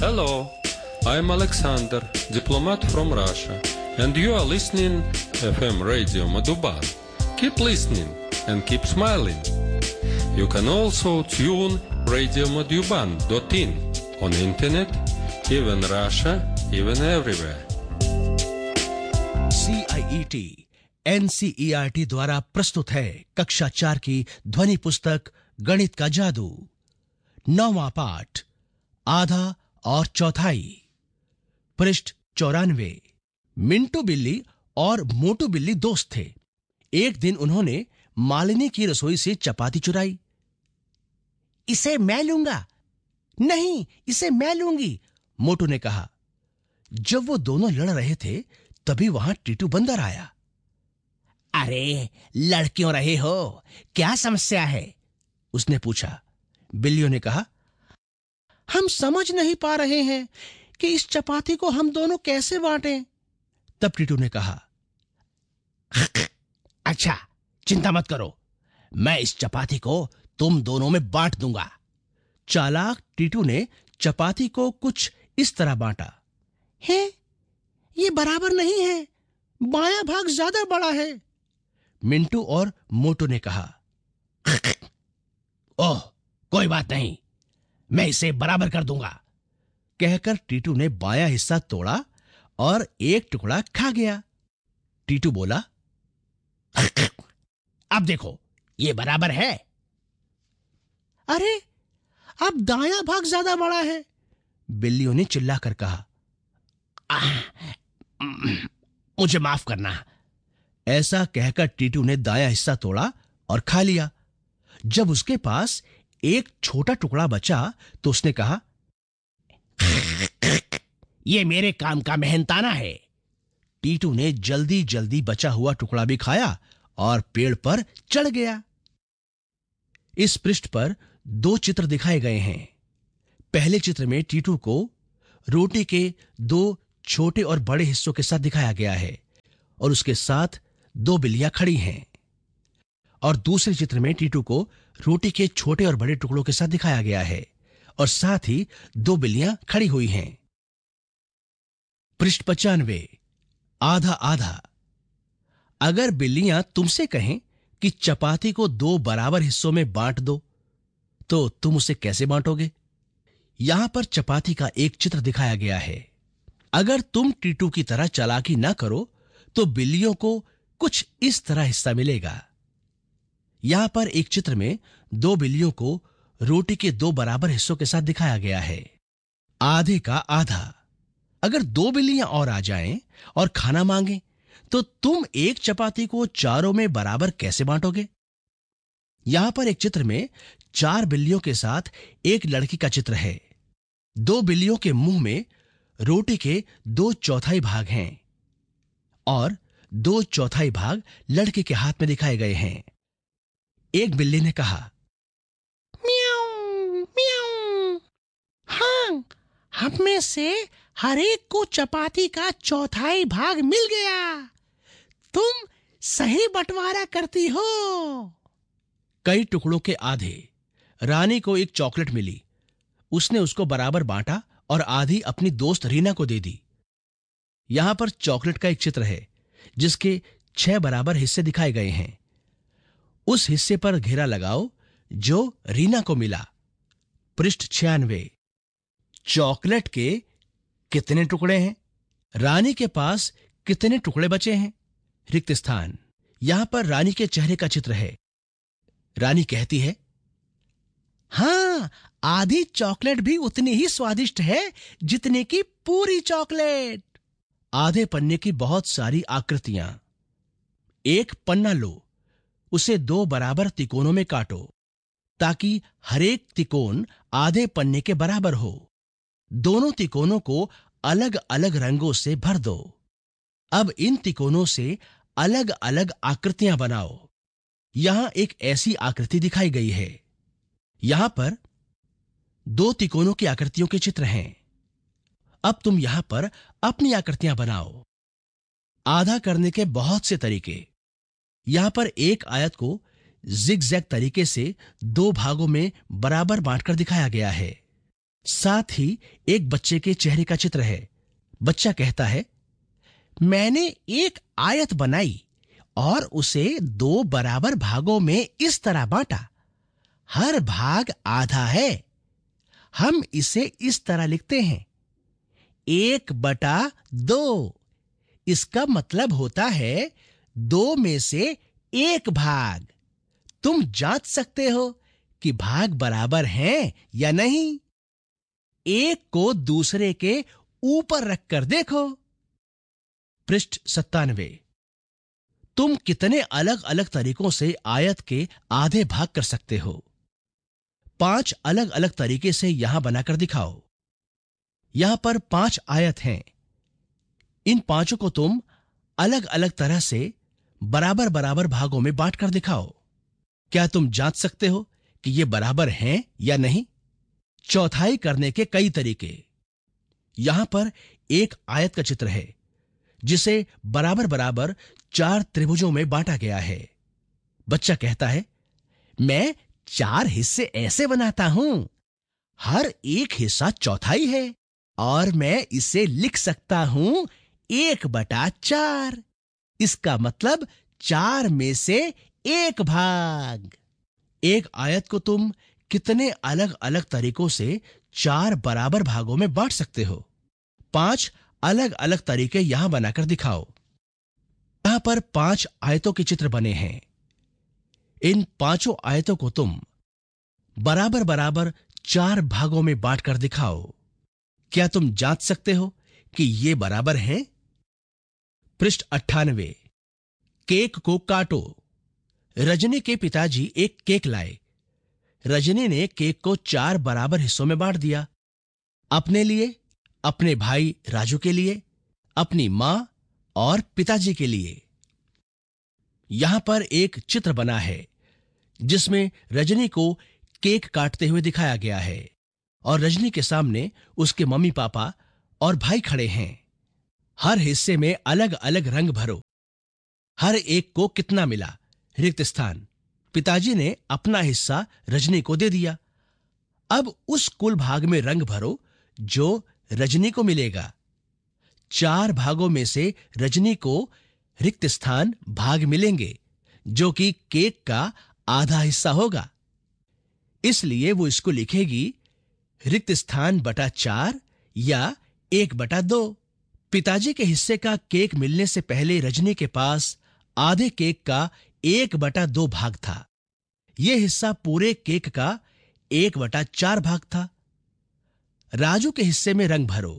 Hello, I'm Alexander, diplomat from Russia, and you are listening FM Radio Madhuban. Keep listening and keep smiling. You can also tune Radio Madhuban.in on internet, even Russia, even everywhere. CIET NCERT द्वारा प्रस्तुत है कक्षा 4 की ध्वनि पुस्तक गणित का जादू। 9वां पाठ, आधा और चौथाई। पृष्ठ 94। मिंटू बिल्ली और मोटू बिल्ली दोस्त थे। एक दिन उन्होंने मालिनी की रसोई से चपाती चुराई। इसे मैं लूंगा। नहीं, इसे मैं लूंगी, मोटू ने कहा। जब वो दोनों लड़ रहे थे तभी वहां टीटू बंदर आया। अरे, लड़ क्यों रहे हो? क्या समस्या है? उसने पूछा। बिल्लियों ने कहा, हम समझ नहीं पा रहे हैं कि इस चपाती को हम दोनों कैसे बांटें। तब टीटू ने कहा, अच्छा, चिंता मत करो, मैं इस चपाती को तुम दोनों में बांट दूंगा। चालाक टीटू ने चपाती को कुछ इस तरह बांटा। है, ये बराबर नहीं है, बायां भाग ज्यादा बड़ा है, मिंटू और मोटू ने कहा। ओह, कोई बात नहीं, मैं इसे बराबर कर दूंगा, कहकर टीटू ने बायां हिस्सा तोड़ा और एक टुकड़ा खा गया। टीटू बोला, अब देखो, ये बराबर है। अरे, अब दायां भाग ज्यादा बड़ा है, बिल्लियों ने चिल्लाकर कहा। मुझे माफ करना। ऐसा कहकर टीटू ने दायां हिस्सा तोड़ा और खा लिया। जब उसके पास एक छोटा टुकड़ा बचा तो उसने कहा, यह मेरे काम का मेहनताना है। टीटू ने जल्दी जल्दी बचा हुआ टुकड़ा भी खाया और पेड़ पर चढ़ गया। इस पृष्ठ पर 2 चित्र दिखाए गए हैं। पहले चित्र में टीटू को रोटी के 2 छोटे और बड़े हिस्सों के साथ दिखाया गया है और उसके साथ 2 बिल्लियां खड़ी हैं। और दूसरे चित्र में टीटू को रोटी के छोटे और बड़े टुकड़ों के साथ दिखाया गया है और साथ ही 2 बिल्लियां खड़ी हुई हैं। पृष्ठ 95, आधा आधा। अगर बिल्लियां तुमसे कहें कि चपाती को 2 बराबर हिस्सों में बांट दो, तो तुम उसे कैसे बांटोगे? यहां पर चपाती का एक चित्र दिखाया गया है। अगर तुम टीटू की तरह चालाकी ना करो तो बिल्लियों को कुछ इस तरह हिस्सा मिलेगा। यहां पर एक चित्र में 2 बिल्लियों को रोटी के 2 बराबर हिस्सों के साथ दिखाया गया है। आधे का आधा। अगर 2 बिल्लियां और आ जाएं और खाना मांगे तो तुम एक चपाती को चारों में बराबर कैसे बांटोगे? यहां पर एक चित्र में 4 बिल्लियों के साथ एक लड़की का चित्र है। 2 बिल्लियों के मुंह में रोटी के 2/4 भाग हैं और 2/4 भाग लड़के के हाथ में दिखाए गए हैं। एक बिल्ली ने कहा, म्याऊं म्याऊं। हाँ, हम में से हर एक को चपाती का 1/4 भाग मिल गया। तुम सही बंटवारा करती हो। कई टुकड़ों के आधे। रानी को एक चॉकलेट मिली। उसने उसको बराबर बांटा और आधी अपनी दोस्त रीना को दे दी। यहां पर चॉकलेट का एक चित्र है जिसके 6 बराबर हिस्से दिखाए गए हैं। उस हिस्से पर घेरा लगाओ जो रीना को मिला। पृष्ठ 96। चॉकलेट के कितने टुकड़े हैं? रानी के पास कितने टुकड़े बचे हैं? रिक्त स्थान। यहां पर रानी के चेहरे का चित्र है। रानी कहती है, हां, आधी चॉकलेट भी उतनी ही स्वादिष्ट है जितने की पूरी चॉकलेट। आधे पन्ने की बहुत सारी आकृतियां। एक पन्ना लो, उसे 2 बराबर तिकोनों में काटो ताकि हर एक तिकोन आधे पन्ने के बराबर हो। दोनों तिकोनों को अलग अलग रंगों से भर दो। अब इन तिकोनों से अलग अलग आकृतियां बनाओ। यहां एक ऐसी आकृति दिखाई गई है। यहां पर 2 तिकोनों की आकृतियों के चित्र हैं। अब तुम यहां पर अपनी आकृतियां बनाओ। आधा करने के बहुत से तरीके। यहां पर एक आयत को जिग-जैग तरीके से 2 भागों में बराबर बांटकर दिखाया गया है। साथ ही एक बच्चे के चेहरे का चित्र है। बच्चा कहता है, मैंने एक आयत बनाई और उसे 2 बराबर भागों में इस तरह बांटा। हर भाग आधा है। हम इसे इस तरह लिखते हैं, 1/2। इसका मतलब होता है 2 में से 1 भाग। तुम जांच सकते हो कि भाग बराबर हैं या नहीं। एक को दूसरे के ऊपर रखकर देखो। पृष्ठ 97। तुम कितने अलग अलग तरीकों से आयत के आधे भाग कर सकते हो? 5 अलग अलग तरीके से यहां बनाकर दिखाओ। यहां पर 5 आयत हैं। इन 5 को तुम अलग अलग तरह से बराबर बराबर भागों में बांटकर दिखाओ। क्या तुम जांच सकते हो कि ये बराबर हैं या नहीं? चौथाई करने के कई तरीके। यहां पर एक आयत का चित्र है जिसे बराबर बराबर 4 त्रिभुजों में बांटा गया है। बच्चा कहता है, मैं 4 हिस्से ऐसे बनाता हूं। हर एक हिस्सा चौथाई है और मैं इसे लिख सकता हूं 1/4। इसका मतलब 4 में से 1 भाग। एक आयत को तुम कितने अलग अलग तरीकों से 4 बराबर भागों में बांट सकते हो? 5 अलग अलग तरीके यहां बनाकर दिखाओ। यहां पर 5 आयतों के चित्र बने हैं। इन 5 आयतों को तुम बराबर बराबर 4 भागों में बांटकर दिखाओ। क्या तुम जांच सकते हो कि ये बराबर हैं? पृष्ठ 98। केक को काटो। रजनी के पिताजी एक केक लाए। रजनी ने केक को 4 बराबर हिस्सों में बांट दिया। अपने लिए, अपने भाई राजू के लिए, अपनी मां और पिताजी के लिए। यहां पर एक चित्र बना है जिसमें रजनी को केक काटते हुए दिखाया गया है और रजनी के सामने उसके मम्मी पापा और भाई खड़े हैं। हर हिस्से में अलग अलग रंग भरो। हर एक को कितना मिला? रिक्त स्थान। पिताजी ने अपना हिस्सा रजनी को दे दिया। अब उस कुल भाग में रंग भरो जो रजनी को मिलेगा। 4 भागों में से रजनी को रिक्त स्थान भाग मिलेंगे जो कि केक का आधा हिस्सा होगा। इसलिए वो इसको लिखेगी रिक्त स्थान बटा 4 या 1/2। पिताजी के हिस्से का केक मिलने से पहले रजनी के पास आधे केक का 1/2 भाग था। यह हिस्सा पूरे केक का 1/4 भाग था। राजू के हिस्से में रंग भरो।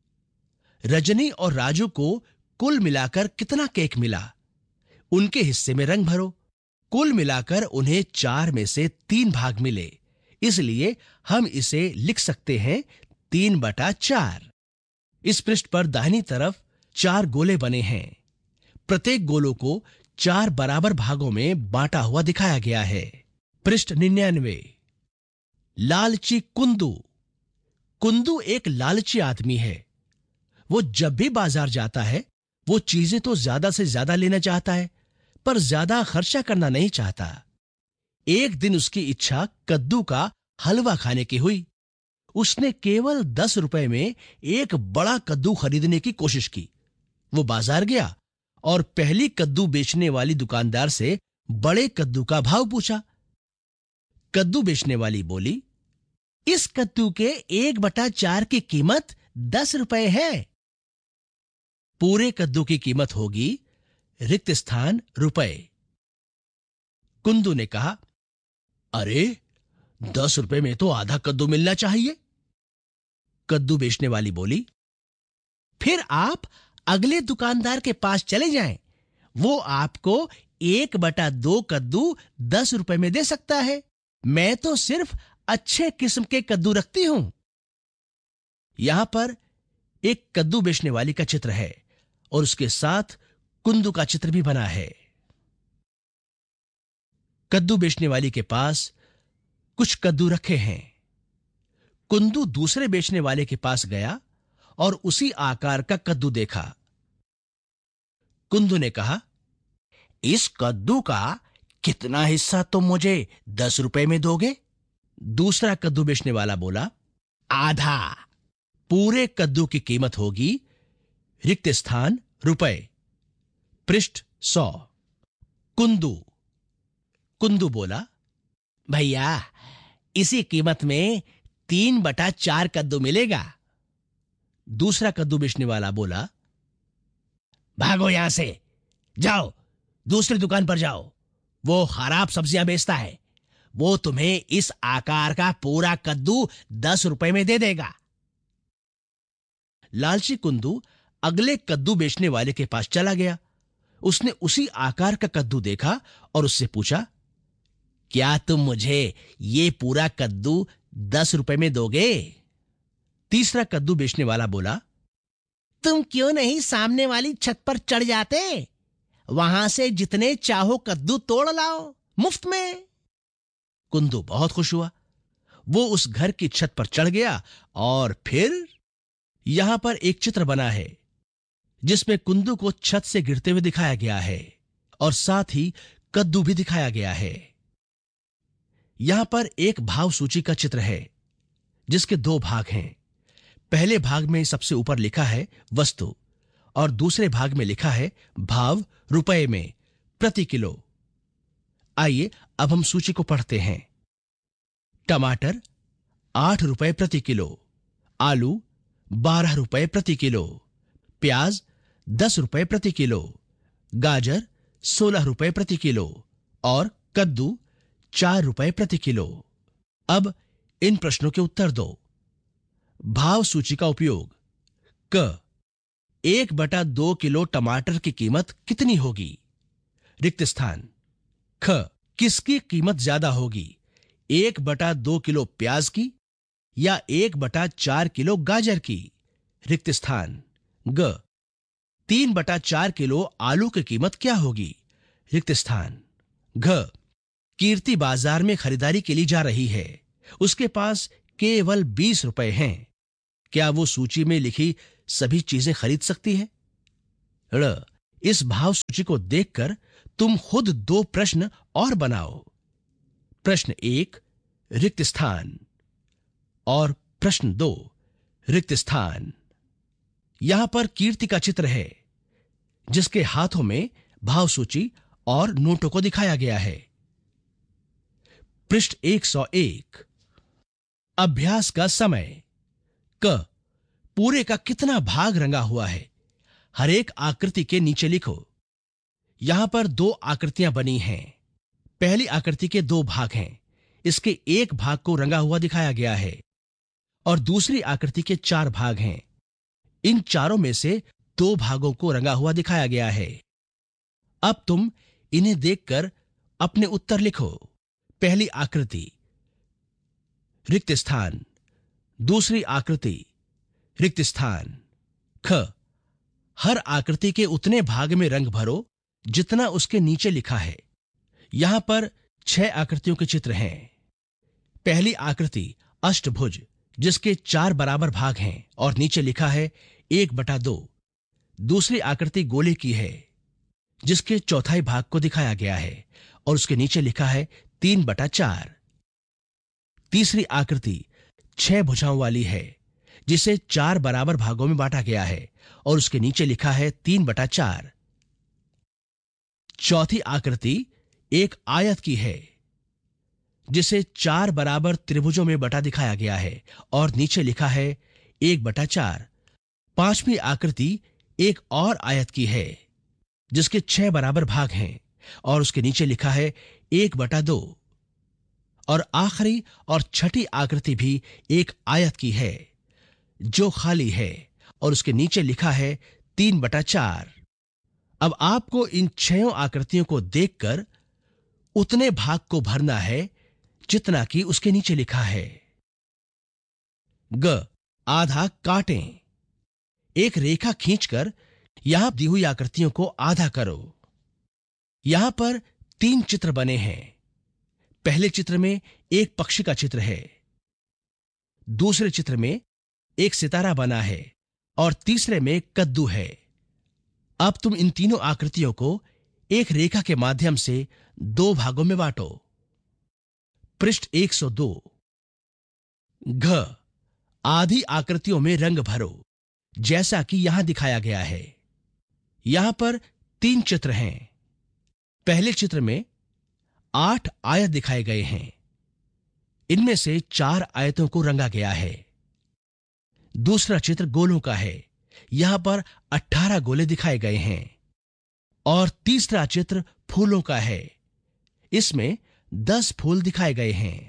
रजनी और राजू को कुल मिलाकर कितना केक मिला? उनके हिस्से में रंग भरो। कुल मिलाकर उन्हें 4 में से 3 भाग मिले। इसलिए हम इसे लिख सकते हैं 3/4। इस पृष्ठ पर दाहिनी तरफ 4 गोले बने हैं। प्रत्येक गोलों को 4 बराबर भागों में बांटा हुआ दिखाया गया है। पृष्ठ 99। लालची कुंदू। कुंदू एक लालची आदमी है। वो जब भी बाजार जाता है वो चीजें तो ज्यादा से ज्यादा लेना चाहता है पर ज्यादा खर्चा करना नहीं चाहता। एक दिन उसकी इच्छा कद्दू का हलवा खाने की हुई। उसने केवल 10 रुपए में एक बड़ा कद्दू खरीदने की कोशिश की। वो बाजार गया और पहली कद्दू बेचने वाली दुकानदार से बड़े कद्दू का भाव पूछा। कद्दू बेचने वाली बोली, इस कद्दू के 1/4 की कीमत 10 रुपए है। पूरे कद्दू की कीमत होगी रिक्त स्थान रुपए। कुंदू ने कहा, अरे 10 रुपए में तो आधा कद्दू मिलना चाहिए। कद्दू बेचने वाली बोली, फिर आप अगले दुकानदार के पास चले जाएं। वो आपको 1/2 कद्दू 10 रुपए में दे सकता है। मैं तो सिर्फ अच्छे किस्म के कद्दू रखती हूं। यहां पर एक कद्दू बेचने वाली का चित्र है और उसके साथ कुंदू का चित्र भी बना है। कद्दू बेचने वाली के पास कुछ कद्दू रखे हैं। कुंदू दूसरे बेचने वाले के पास गया और उसी आकार का कद्दू देखा। कुंदू ने कहा, इस कद्दू का कितना हिस्सा तुम मुझे 10 रुपए में दोगे? दूसरा कद्दू बेचने वाला बोला, आधा। पूरे कद्दू की कीमत होगी, रिक्त स्थान रुपए, पृष्ठ 100। कुंदू। कुंदू बोला, भैया इसी कीमत में 3/4 कद्दू मिलेगा। दूसरा कद्दू बेचने वाला बोला, भागो यहां से, जाओ दूसरी दुकान पर जाओ, वो खराब सब्जियां बेचता है, वो तुम्हें इस आकार का पूरा कद्दू 10 रुपए में दे देगा। लालची कुंदू अगले कद्दू बेचने वाले के पास चला गया। उसने उसी आकार का कद्दू देखा और उससे पूछा, क्या तुम मुझे ये पूरा कद्दू 10 रुपए में दोगे? तीसरा कद्दू बेचने वाला बोला, तुम क्यों नहीं सामने वाली छत पर चढ़ जाते, वहां से जितने चाहो कद्दू तोड़ लाओ मुफ्त में। कुंदू बहुत खुश हुआ। वो उस घर की छत पर चढ़ गया और फिर यहां पर एक चित्र बना है जिसमें कुंदू को छत से गिरते हुए दिखाया गया है और साथ ही कद्दू भी दिखाया गया है। यहां पर एक भाव सूची का चित्र है जिसके 2 भाग हैं। पहले भाग में सबसे ऊपर लिखा है वस्तु और दूसरे भाग में लिखा है भाव रुपए में प्रति किलो। आइए अब हम सूची को पढ़ते हैं। टमाटर 8 रुपए प्रति किलो, आलू 12 रुपए प्रति किलो, प्याज 10 रुपए प्रति किलो, गाजर 16 रुपए प्रति किलो और कद्दू 4 रुपए प्रति किलो। अब इन प्रश्नों के उत्तर दो। भाव सूची का उपयोग। क 1/2 किलो टमाटर की कीमत कितनी होगी? रिक्त स्थान। ख किसकी कीमत ज्यादा होगी, 1/2 किलो प्याज की या 1/4 किलो गाजर की? रिक्त स्थान। ग 3/4 किलो आलू की कीमत क्या होगी? रिक्त स्थान। घ कीर्ति बाजार में खरीदारी के लिए जा रही है, उसके पास केवल 20 रुपए हैं, क्या वो सूची में लिखी सभी चीजें खरीद सकती है? ड़ इस भाव सूची को देखकर तुम खुद 2 प्रश्न और बनाओ। प्रश्न 1 रिक्त स्थान और प्रश्न 2 रिक्त स्थान। यहां पर कीर्ति का चित्र है जिसके हाथों में भाव सूची और नोटों को दिखाया गया है। पृष्ठ 101। अभ्यास का समय। क पूरे का कितना भाग रंगा हुआ है, हर एक आकृति के नीचे लिखो। यहां पर 2 आकृतियां बनी हैं। पहली आकृति के 2 भाग हैं, इसके एक भाग को रंगा हुआ दिखाया गया है और दूसरी आकृति के 4 भाग हैं। इन चारों में से 2 भागों को रंगा हुआ दिखाया गया है। अब तुम इन्हें देखकर अपने उत्तर लिखो। पहली आकृति रिक्त स्थान, दूसरी आकृति रिक्त स्थान। ख हर आकृति के उतने भाग में रंग भरो जितना उसके नीचे लिखा है। यहां पर 6 आकृतियों के चित्र हैं। पहली आकृति अष्टभुज जिसके 4 बराबर भाग हैं और नीचे लिखा है 1/2। दूसरी आकृति गोले की है जिसके चौथाई भाग को दिखाया गया है और उसके नीचे लिखा है 3/4। तीसरी आकृति 6 भुजाओं वाली है जिसे 4 बराबर भागों में बांटा गया है और उसके नीचे लिखा है 3/4। चौथी आकृति एक आयत की है जिसे 4 बराबर त्रिभुजों में बटा दिखाया गया है और नीचे लिखा है 1/4। पांचवी आकृति एक और आयत की है जिसके 6 बराबर भाग हैं और उसके नीचे लिखा है 1/2। और आखिरी और छठी आकृति भी एक आयत की है जो खाली है और उसके नीचे लिखा है 3/4। अब आपको इन 6 आकृतियों को देखकर उतने भाग को भरना है जितना कि उसके नीचे लिखा है। ग आधा काटें। एक रेखा खींचकर यहां दी हुई आकृतियों को आधा करो। यहां पर 3 चित्र बने हैं। पहले चित्र में एक पक्षी का चित्र है, दूसरे चित्र में एक सितारा बना है और तीसरे में कद्दू है। अब तुम इन तीनों आकृतियों को एक रेखा के माध्यम से 2 भागों में बांटो। पृष्ठ 102। घ आधी आकृतियों में रंग भरो, जैसा कि यहां दिखाया गया है। यहां पर 3 चित्र हैं। पहले चित्र में 8 आयत दिखाए गए हैं। इनमें से 4 आयतों को रंगा गया है। दूसरा चित्र गोलों का है। यहां पर 18 गोले दिखाए गए हैं। और तीसरा चित्र फूलों का है। इसमें 10 फूल दिखाए गए हैं।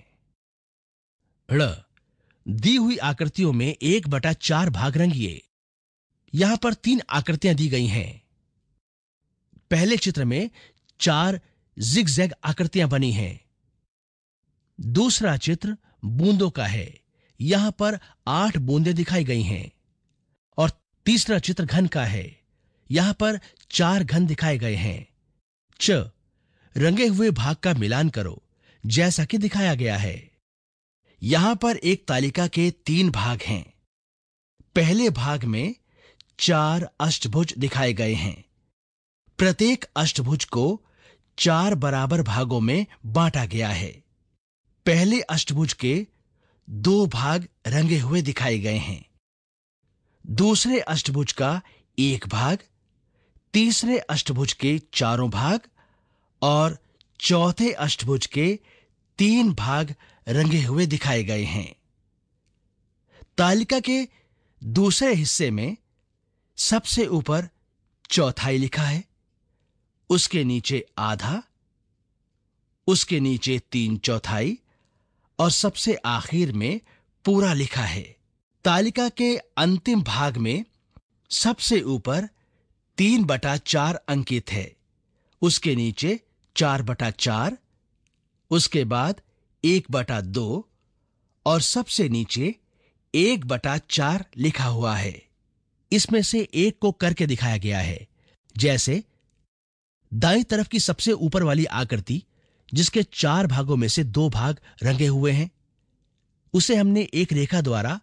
दी हुई आकृतियों में 1/4 भाग रंगिए। यहां पर 3 आकृतियां दी गई हैं। पहले चित्र में 4 जिगजैग आकृतियां बनी हैं। दूसरा चित्र बूंदों का है। यहां पर 8 बूंदें दिखाई गई हैं। और तीसरा चित्र घन का है। यहां पर 4 घन दिखाए गए हैं। रंगे हुए भाग का मिलान करो, जैसा कि दिखाया गया है। यहां पर एक तालिका के 3 भाग हैं। पहले भाग में 4 अष्टभुज दिखाए गए हैं। प्रत्येक अष्टभुज को 4 बराबर भागों में बांटा गया है। पहले अष्टभुज के 2 भाग रंगे हुए दिखाए गए हैं। दूसरे अष्टभुज का 1 भाग, तीसरे अष्टभुज के 4 भाग और चौथे अष्टभुज के 3 भाग रंगे हुए दिखाए गए हैं। तालिका के दूसरे हिस्से में सबसे ऊपर चौथाई लिखा है, उसके नीचे आधा, उसके नीचे 3/4 और सबसे आखिर में पूरा लिखा है। तालिका के अंतिम भाग में सबसे ऊपर 3/4 अंकित है, उसके नीचे 4/4, उसके बाद 1/2 और सबसे नीचे 1/4 लिखा हुआ है। इसमें से एक को करके दिखाया गया है। जैसे दाईं तरफ की सबसे ऊपर वाली आकृति, जिसके 4 भागों में से 2 भाग रंगे हुए हैं, उसे हमने एक रेखा द्वारा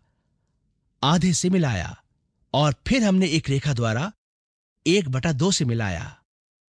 आधे से मिलाया और फिर हमने एक रेखा द्वारा 1/2 से मिलाया।